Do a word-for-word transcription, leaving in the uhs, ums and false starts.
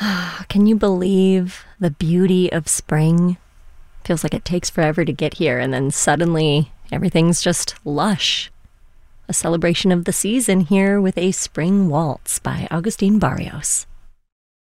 Can you believe the beauty of spring? Feels like it takes forever to get here, and then suddenly everything's just lush. A celebration of the season here with a spring waltz by Agustin Barrios.